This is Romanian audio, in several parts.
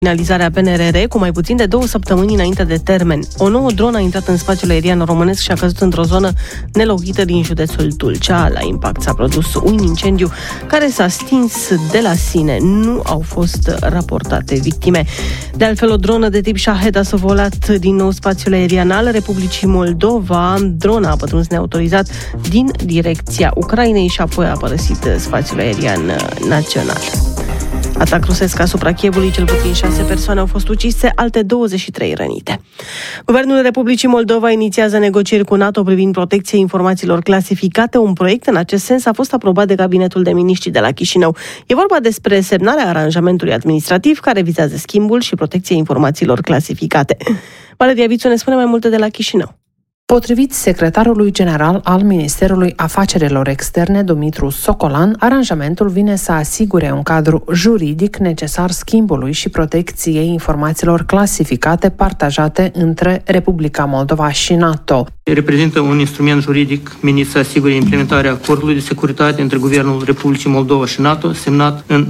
Finalizarea PNRR cu mai puțin de 2 săptămâni înainte de termen. O nouă dronă a intrat în spațiul aerian românesc și a căzut într-o zonă nelocuită din județul Tulcea. La impact s-a produs un incendiu care s-a stins de la sine. Nu au fost raportate victime. De altfel, o dronă de tip Shahed a survolat din nou spațiul aerian al Republicii Moldova. Drona a pătruns neautorizat din direcția Ucrainei și apoi a părăsit spațiul aerian național. Atac rusesc asupra Kievului, cel puțin 6 persoane au fost ucise, alte 23 rănite. Guvernul Republicii Moldova inițiază negocieri cu NATO privind protecția informațiilor clasificate. Un proiect în acest sens a fost aprobat de Cabinetul de Miniștri de la Chișinău. E vorba despre semnarea aranjamentului administrativ care vizează schimbul și protecția informațiilor clasificate. Valeria Vițu ne spune mai multe de la Chișinău. Potrivit secretarului general al Ministerului Afacerilor Externe, Dumitru Socolan, aranjamentul vine să asigure un cadru juridic necesar schimbului și protecției informațiilor clasificate partajate între Republica Moldova și NATO. Reprezintă un instrument juridic menit să asigure implementarea acordului de securitate între Guvernul Republicii Moldova și NATO, semnat în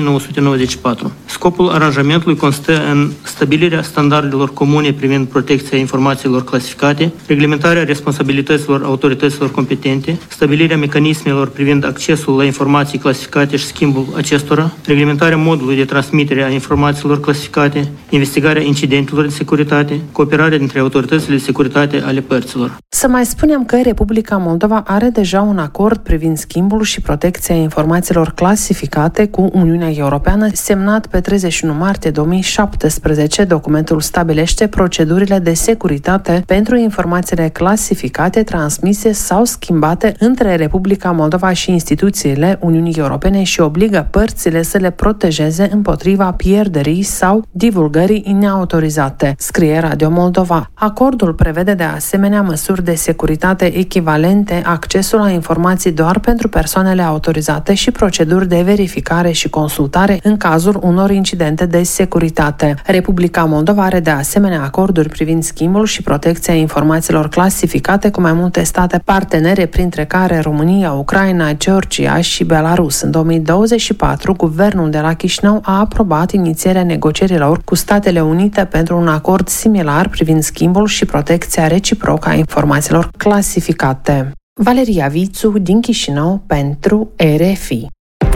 1994. Scopul aranjamentului constă în stabilirea standardelor comune privind protecția informațiilor clasificate, reglementarea responsabilităților autorităților competente, stabilirea mecanismelor privind accesul la informații clasificate și schimbul acestora, reglementarea modului de transmitere a informațiilor clasificate, investigarea incidentelor de securitate, cooperarea dintre autoritățile de securitate ale părților. Să mai spunem că Republica Moldova are deja un acord privind schimbul și protecția informațiilor clasificate cu Uniunea Europeană, semnat pe 31 martie 2017. Documentul stabilește procedurile de securitate pentru informațiile clasificate, transmise sau schimbate între Republica Moldova și instituțiile Uniunii Europene și obligă părțile să le protejeze împotriva pierderii sau divulgării neautorizate, scrie Radio Moldova. Acordul prevede de asemenea măsuri de securitate echivalente, accesul la informații doar pentru persoanele autorizate și proceduri de verificare și consultare în cazul unor incidente de securitate. Republica Moldova are de asemenea acorduri privind schimbul și protecția informațiilor clasificate cu mai multe state partenere, printre care România, Ucraina, Georgia și Belarus. În 2024, guvernul de la Chișinău a aprobat inițierea negocierilor cu Statele Unite pentru un acord similar privind schimbul și protecția reciprocă a informațiilor clasificate. Valeria Vițu din Chișinău pentru RFI.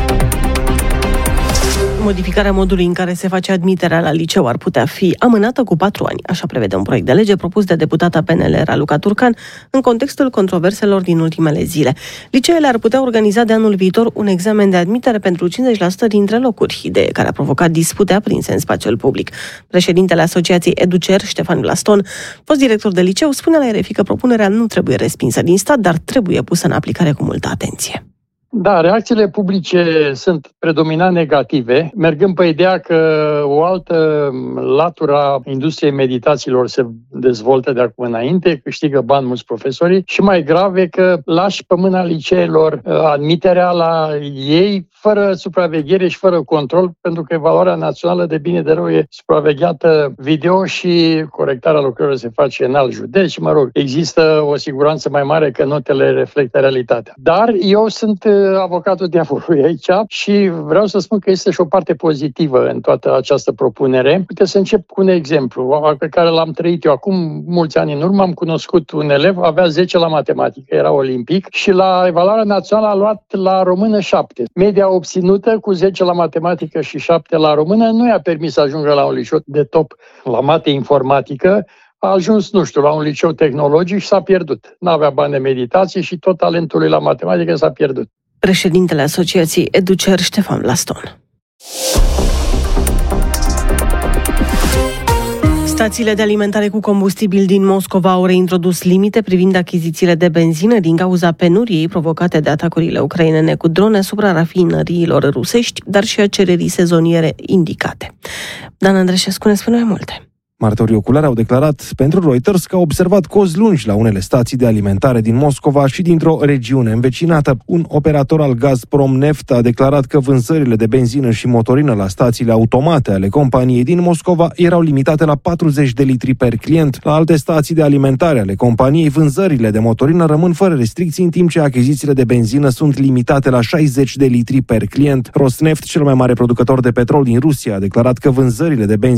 Modificarea modului în care se face admiterea la liceu ar putea fi amânată cu 4 ani. Așa prevede un proiect de lege propus de deputata PNL Raluca Turcan în contextul controverselor din ultimele zile. Liceele ar putea organiza de anul viitor un examen de admitere pentru 50% dintre locuri, idee care a provocat dispute aprinse în spațiul public. Președintele Asociației Educer, Ștefan Glaston, fost director de liceu, spune la RFI că propunerea nu trebuie respinsă din stat, dar trebuie pusă în aplicare cu multă atenție. Da, reacțiile publice sunt predominant negative, mergând pe ideea că o altă latură a industriei meditațiilor se dezvoltă de acum înainte, câștigă bani mulți profesori și mai grav e că lași pe mâna liceelor admiterea la ei fără supraveghere și fără control, pentru că evaluarea națională de bine de rău e supravegheată video și corectarea lucrurilor se face în alt județ și, există o siguranță mai mare că notele reflectă realitatea. Dar eu sunt avocatul diavolului aici și vreau să spun că este și o parte pozitivă în toată această propunere. Uite, să încep cu un exemplu pe care l-am trăit eu acum mulți ani în urmă. Am cunoscut un elev, avea 10 la matematică, era olimpic și la evaluarea națională a luat la română 7. Media obținută cu 10 la matematică și 7 la română nu i-a permis să ajungă la un liceu de top la mate informatică. A ajuns, la un liceu tehnologic și s-a pierdut. N-avea bani de meditație și tot talentul lui la matematică s-a pierdut. Președintele Asociației Educer, Ștefan Laston. Stațiile de alimentare cu combustibil din Moscova au reintrodus limite privind achizițiile de benzină din cauza penuriei provocate de atacurile ucrainene cu drone asupra rafinăriilor rusești, dar și a cererii sezoniere indicate. Dan Andreșescu ne spune mai multe. Martorii oculari au declarat pentru Reuters că au observat cozi lungi la unele stații de alimentare din Moscova și dintr-o regiune învecinată. Un operator al Gazprom Neft a declarat că vânzările de benzină și motorină la stațiile automate ale companiei din Moscova erau limitate la 40 de litri per client. La alte stații de alimentare ale companiei, vânzările de motorină rămân fără restricții, în timp ce achizițiile de benzină sunt limitate la 60 de litri per client. Rosneft, cel mai mare producător de petrol din Rusia, a declarat că vânzările de benzină